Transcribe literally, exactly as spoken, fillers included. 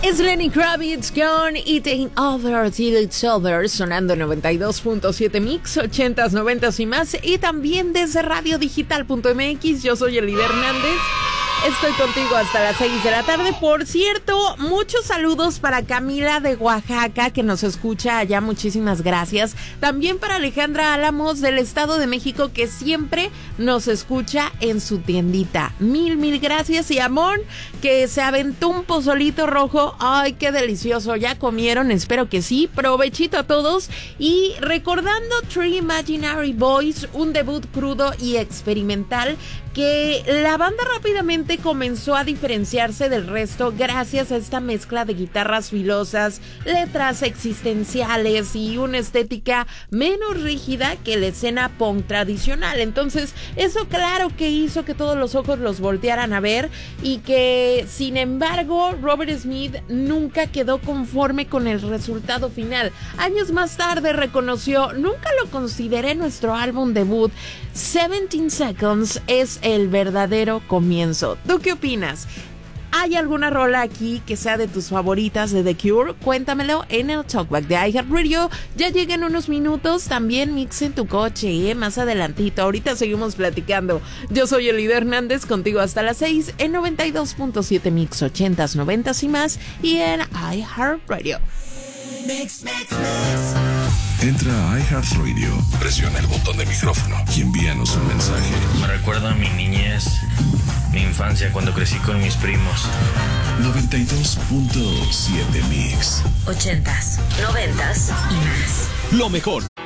Es Lenny Kravitz con It Ain't Over Till It's Over, sonando noventa y dos punto siete Mix, ochentas, noventas y más, y también desde radio digital punto m x. Yo soy Elida Hernández. Estoy contigo hasta las seis de la tarde. Por cierto, muchos saludos para Camila de Oaxaca, que nos escucha allá. Muchísimas gracias. También para Alejandra Álamos del Estado de México, que siempre nos escucha en su tiendita. Mil, mil gracias. Y Amón, que se aventó un pozolito rojo. Ay, qué delicioso. ¿Ya comieron? Espero que sí. Provechito a todos. Y recordando Three Imaginary Boys, un debut crudo y experimental que la banda rápidamente comenzó a diferenciarse del resto gracias a esta mezcla de guitarras filosas, letras existenciales y una estética menos rígida que la escena punk tradicional. Entonces, eso claro que hizo que todos los ojos los voltearan a ver, y que, sin embargo, Robert Smith nunca quedó conforme con el resultado final. Años más tarde reconoció: nunca lo consideré nuestro álbum debut. seventeen Seconds es el verdadero comienzo. ¿Tú qué opinas? ¿Hay alguna rola aquí que sea de tus favoritas de The Cure? Cuéntamelo en el Talkback de iHeartRadio. Ya llegan unos minutos. También mix en tu coche, ¿eh? Más adelantito. Ahorita seguimos platicando. Yo soy Elida Hernández, contigo hasta las seis en noventa y dos punto siete Mix, ochentas, noventas y más, y en iHeartRadio. Mix, mix, mix. Entra a iHeartRadio, presiona el botón de micrófono y envíanos un mensaje. Me recuerda a mi niñez, mi infancia, cuando crecí con mis primos. noventa y dos punto siete Mix. Ochentas, noventas y más. Lo mejor.